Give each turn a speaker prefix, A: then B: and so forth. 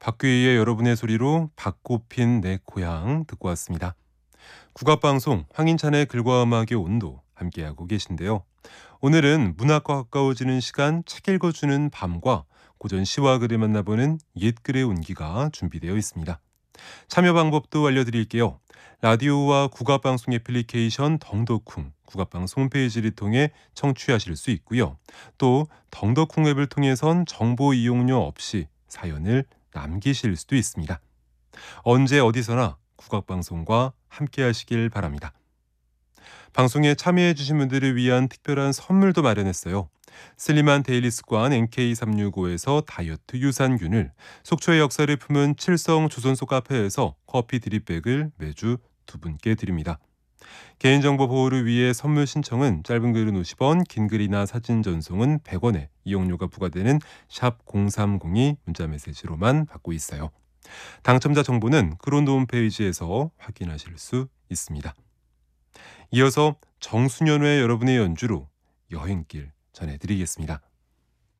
A: 박귀의 여러분의 소리로 벚꽃 핀 내 고향 듣고 왔습니다. 국악방송 황인찬의 글과 음악의 온도 함께하고 계신데요. 오늘은 문학과 가까워지는 시간 책 읽어주는 밤과 고전 시와 글을 만나보는 옛글의 온기가 준비되어 있습니다. 참여 방법도 알려드릴게요. 라디오와 국악방송 애플리케이션 덩덕쿵 국악방송 홈페이지를 통해 청취하실 수 있고요. 또 덩덕쿵 앱을 통해선 정보 이용료 없이 사연을 남기실 수도 있습니다. 언제 어디서나 국악방송과 함께 하시길 바랍니다. 방송에 참여해 주신 분들을 위한 특별한 선물도 마련했어요. 슬림한 데일리 습관 NK365에서 다이어트 유산균을, 속초의 역사를 품은 칠성 조선소 카페에서 커피 드립백을 매주 두 분께 드립니다. 개인정보 보호를 위해 선물 신청은 짧은 글은 50원, 긴 글이나 사진 전송은 100원의 이용료가 부과되는 샵 0302 문자메시지로만 받고 있어요. 당첨자 정보는 그론도 홈페이지에서 확인하실 수 있습니다. 이어서 정수년의 여러분의 연주로 여행길 전해드리겠습니다.